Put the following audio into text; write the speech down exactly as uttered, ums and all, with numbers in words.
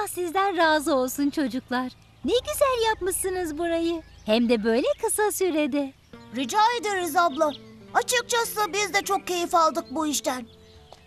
Allah sizden razı olsun çocuklar. Ne güzel yapmışsınız burayı. Hem de böyle kısa sürede. Rica ederiz abla. Açıkçası biz de çok keyif aldık bu işten.